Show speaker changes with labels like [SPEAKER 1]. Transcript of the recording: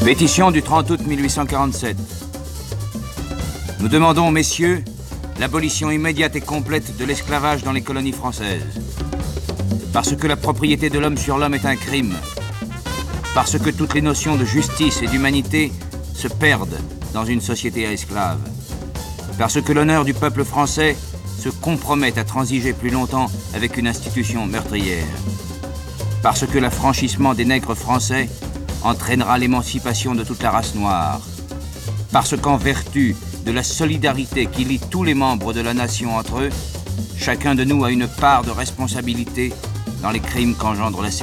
[SPEAKER 1] Pétition du 30 août 1847. Nous demandons, messieurs, l'abolition immédiate et complète de l'esclavage dans les colonies françaises. Parce que la propriété de l'homme sur l'homme est un crime. Parce que toutes les notions de justice et d'humanité se perdent dans une société à esclaves. Parce que l'honneur du peuple français se compromet à transiger plus longtemps avec une institution meurtrière. Parce que l'affranchissement des nègres français entraînera l'émancipation de toute la race noire. Parce qu'en vertu de la solidarité qui lie tous les membres de la nation entre eux, chacun de nous a une part de responsabilité dans les crimes qu'engendre la servitude.